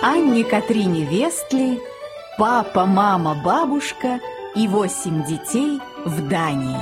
Анне Катрине Вестли, папа, мама, бабушка и 8 детей в Дании.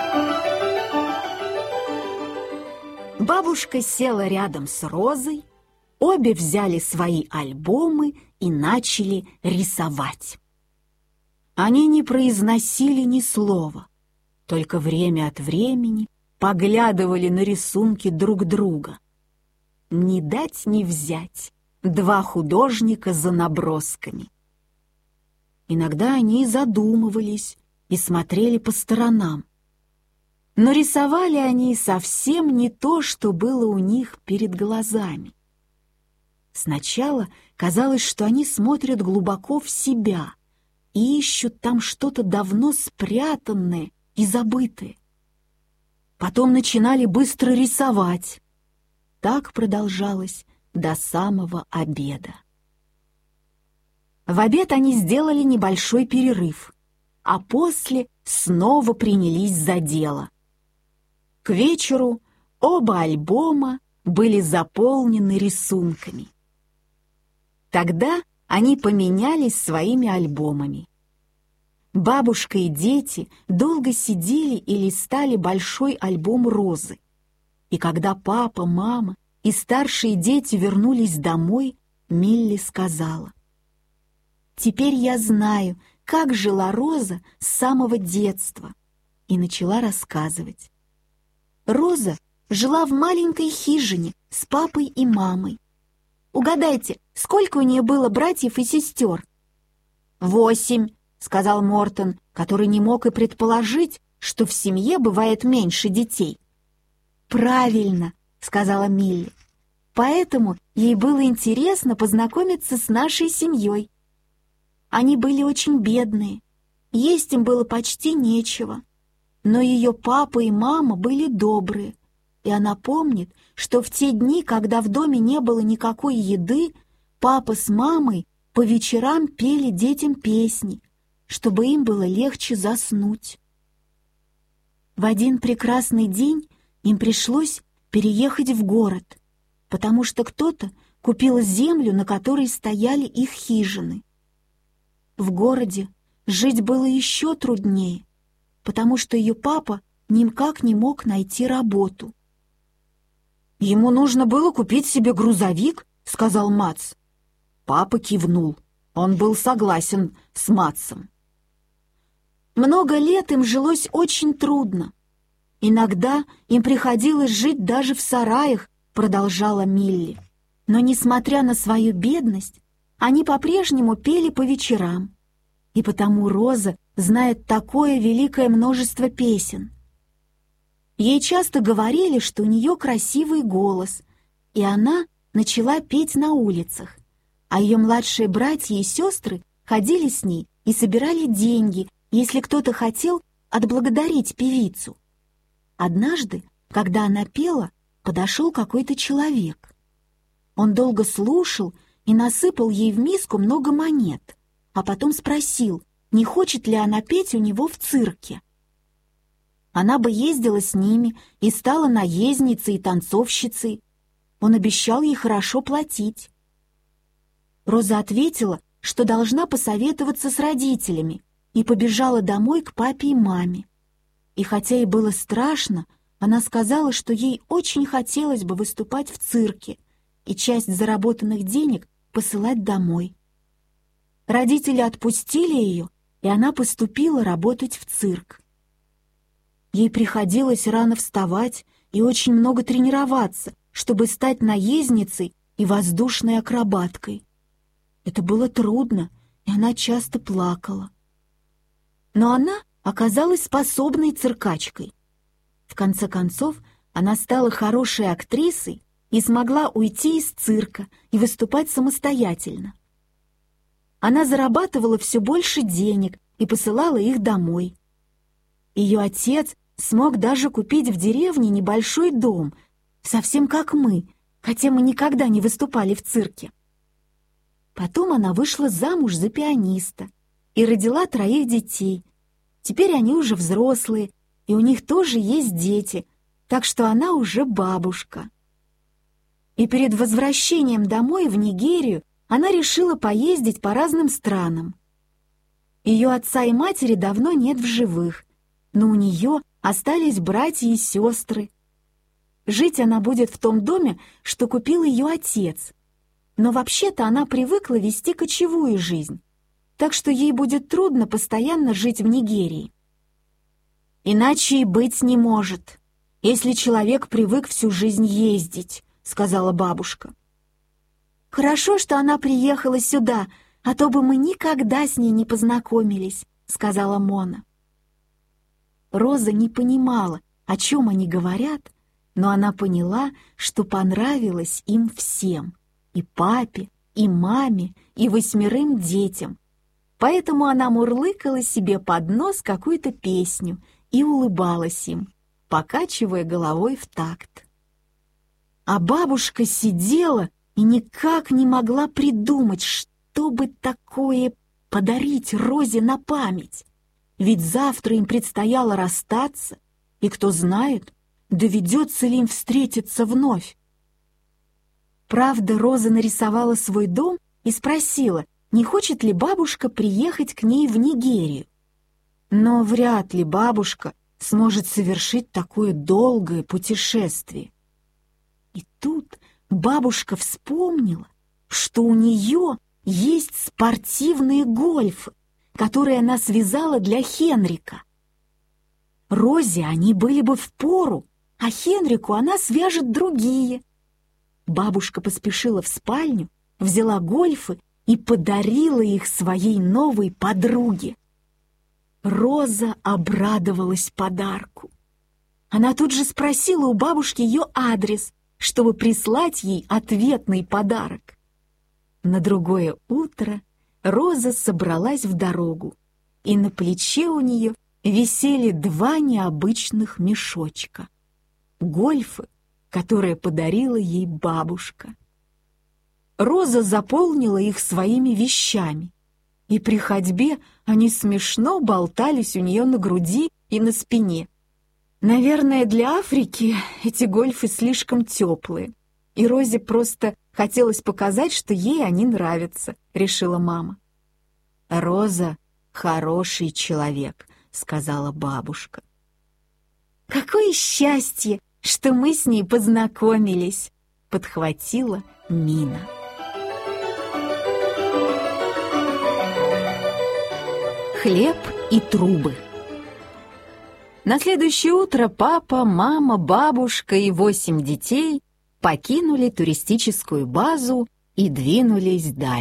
Бабушка села рядом с Розой, обе взяли свои альбомы и начали рисовать. Они не произносили ни слова, только время от времени поглядывали на рисунки друг друга. Не дать не взять два художника за набросками. Иногда они задумывались и смотрели по сторонам. Но рисовали они совсем не то, что было у них перед глазами. Сначала казалось, что они смотрят глубоко в себя и ищут там что-то давно спрятанное и забытое. Потом начинали быстро рисовать. Так продолжалось до самого обеда. В обед они сделали небольшой перерыв, а после снова принялись за дело. К вечеру оба альбома были заполнены рисунками. Тогда они поменялись своими альбомами. Бабушка и дети долго сидели и листали большой альбом Розы. И когда папа, мама и старшие дети вернулись домой, Милли сказала: «Теперь я знаю, как жила Роза с самого детства», и начала рассказывать. Роза жила в маленькой хижине с папой и мамой. Угадайте, сколько у нее было братьев и сестер? 8, сказал Мортон, который не мог и предположить, что в семье бывает меньше детей. «Правильно», — сказала Милли. «Поэтому ей было интересно познакомиться с нашей семьей. Они были очень бедные, есть им было почти нечего. Но ее папа и мама были добрые, и она помнит, что в те дни, когда в доме не было никакой еды, папа с мамой по вечерам пели детям песни, чтобы им было легче заснуть. В один прекрасный день им пришлось переехать в город, потому что кто-то купил землю, на которой стояли их хижины. В городе жить было еще труднее, потому что ее папа никак не мог найти работу. «Ему нужно было купить себе грузовик», — сказал Мац. Папа кивнул. Он был согласен с Мацем. Много лет им жилось очень трудно. Иногда им приходилось жить даже в сараях, продолжала Милли. Но, несмотря на свою бедность, они по-прежнему пели по вечерам. И потому Роза знает такое великое множество песен. Ей часто говорили, что у нее красивый голос, и она начала петь на улицах, а ее младшие братья и сестры ходили с ней и собирали деньги, если кто-то хотел отблагодарить певицу. Однажды, когда она пела, подошел какой-то человек. Он долго слушал и насыпал ей в миску много монет, а потом спросил, не хочет ли она петь у него в цирке. Она бы ездила с ними и стала наездницей и танцовщицей. Он обещал ей хорошо платить. Роза ответила, что должна посоветоваться с родителями, и побежала домой к папе и маме. И хотя ей было страшно, она сказала, что ей очень хотелось бы выступать в цирке и часть заработанных денег посылать домой. Родители отпустили ее, и она поступила работать в цирк. Ей приходилось рано вставать и очень много тренироваться, чтобы стать наездницей и воздушной акробаткой. Это было трудно, и она часто плакала. Но она оказалась способной циркачкой. В конце концов, она стала хорошей актрисой и смогла уйти из цирка и выступать самостоятельно. Она зарабатывала все больше денег и посылала их домой. Ее отец смог даже купить в деревне небольшой дом, совсем как мы, хотя мы никогда не выступали в цирке. Потом она вышла замуж за пианиста и родила 3 детей. Теперь они уже взрослые, и у них тоже есть дети, так что она уже бабушка. И перед возвращением домой в Нигерию она решила поездить по разным странам. Ее отца и матери давно нет в живых, но у нее остались братья и сестры. Жить она будет в том доме, что купил ее отец. Но вообще-то она привыкла вести кочевую жизнь, так что ей будет трудно постоянно жить в Нигерии. «Иначе и быть не может, если человек привык всю жизнь ездить», — сказала бабушка. «Хорошо, что она приехала сюда, а то бы мы никогда с ней не познакомились», — сказала Мона. Роза не понимала, о чем они говорят, но она поняла, что понравилось им всем — и папе, и маме, и 8 детям. Поэтому она мурлыкала себе под нос какую-то песню и улыбалась им, покачивая головой в такт. А бабушка сидела и никак не могла придумать, что бы такое подарить Розе на память. Ведь завтра им предстояло расстаться, и кто знает, доведется ли им встретиться вновь. Правда, Роза нарисовала свой дом и спросила, не хочет ли бабушка приехать к ней в Нигерию. Но вряд ли бабушка сможет совершить такое долгое путешествие. И тут бабушка вспомнила, что у нее есть спортивные гольфы, которые она связала для Хенрика. Розе они были бы впору, а Хенрику она свяжет другие. Бабушка поспешила в спальню, взяла гольфы и подарила их своей новой подруге. Роза обрадовалась подарку. Она тут же спросила у бабушки ее адрес, чтобы прислать ей ответный подарок. На другое утро Роза собралась в дорогу, и на плече у нее висели 2 необычных мешочка — гольфы, которые подарила ей бабушка. Роза заполнила их своими вещами, и при ходьбе они смешно болтались у нее на груди и на спине. Наверное, для Африки эти гольфы слишком теплые, и Розе просто хотелось показать, что ей они нравятся, решила мама. «Роза — хороший человек», — сказала бабушка. «Какое счастье, что мы с ней познакомились», — подхватила Мина. Хлеб и трубы. На следующее утро папа, мама, бабушка и 8 детей покинули туристическую базу и двинулись дальше.